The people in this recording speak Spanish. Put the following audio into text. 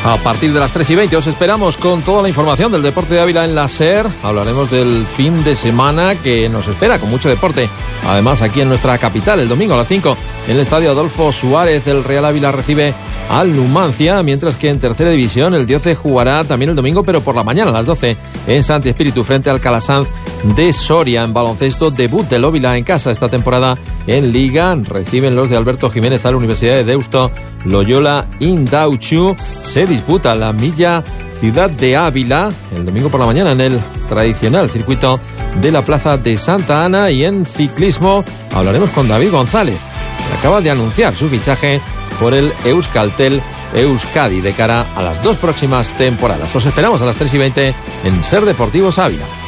A partir de las 3:20 os esperamos con toda la información del deporte de Ávila en la SER. Hablaremos del fin de semana que nos espera con mucho deporte. Además, aquí en nuestra capital, el domingo a las 5, en el estadio Adolfo Suárez, el Real Ávila recibe al Numancia, mientras que en tercera división el Dioce jugará también el domingo, pero por la mañana a las 12 en Santi Espíritu frente al Calasanz de Soria. En baloncesto, debut del Ávila en casa esta temporada en Liga. Reciben los de Alberto Jiménez a la Universidad de Deusto Loyola Indauchu. Se disputa la milla Ciudad de Ávila el domingo por la mañana en el tradicional circuito de la Plaza de Santa Ana. Y en ciclismo hablaremos con David González, que acaba de anunciar su fichaje por el Euskaltel Euskadi de cara a las 2 próximas temporadas. Os esperamos a las 3:20 en SER Deportivos Ávila.